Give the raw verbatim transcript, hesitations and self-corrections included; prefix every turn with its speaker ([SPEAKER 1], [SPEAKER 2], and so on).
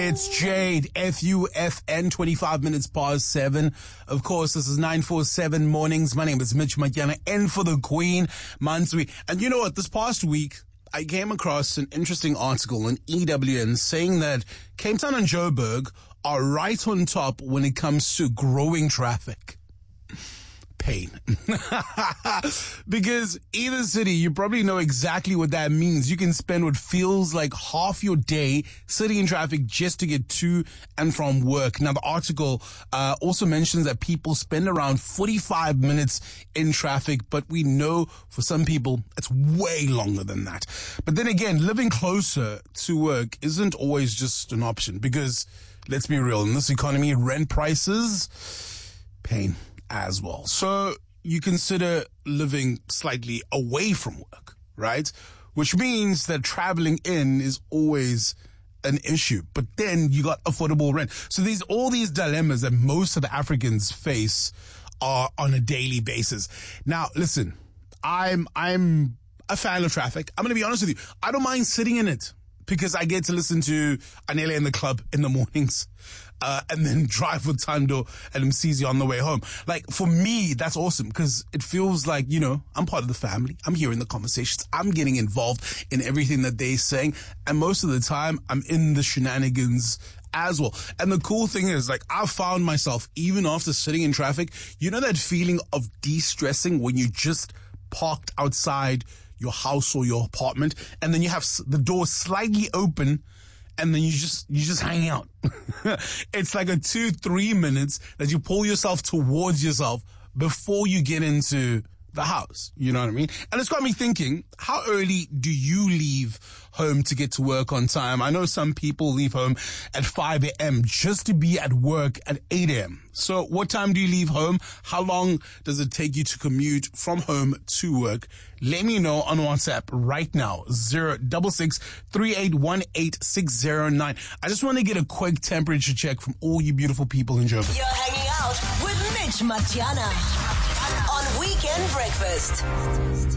[SPEAKER 1] It's Jade, F U F N, twenty-five minutes past seven. Of course, this is nine forty-seven Mornings. My name is Mitch Matiana, and for the Queen, Mansui. And you know what? This past week, I came across an interesting article on E W N saying that Cape Town and Joburg are right on top when it comes to growing traffic. Pain. Because either city, you probably know exactly what that means. You can spend what feels like half your day sitting in traffic just to get to and from work. Now, the article uh, also mentions that people spend around forty-five minutes in traffic, but we know for some people it's way longer than that. But then again, living closer to work isn't always just an option because, let's be real, in this economy, rent prices, pain as well. So you consider living slightly away from work, right? Which means that traveling in is always an issue. But then you got affordable rent. So these all these dilemmas that most South Africans face are on a daily basis. Now, listen, I'm I'm a fan of traffic. I'm going to be honest with you. I don't mind sitting in it because I get to listen to Anele in the club in the mornings. Uh, and then drive with Tando and Msizi on the way home. Like, for me, that's awesome because it feels like, you know, I'm part of the family. I'm hearing the conversations. I'm getting involved in everything that they're saying. And most of the time, I'm in the shenanigans as well. And the cool thing is, like, I've found myself, even after sitting in traffic, you know that feeling of de-stressing when you just parked outside your house or your apartment and then you have the door slightly open and then you just, you just hang out. It's like a two, three minutes that you pull yourself towards yourself before you get into the house. You know what I mean? And it's got me thinking, how early do you leave home to get to work on time? I know some people leave home at five a.m. just to be at work at eight a.m. So what time do you leave home? How long does it take you to commute from home to work? Let me know on WhatsApp right now, zero six six three eight one eight six zero nine. I just want to get a quick temperature check from all you beautiful people in Joburg.
[SPEAKER 2] You're hanging out with Mitch Matiana on Weekend Breakfast.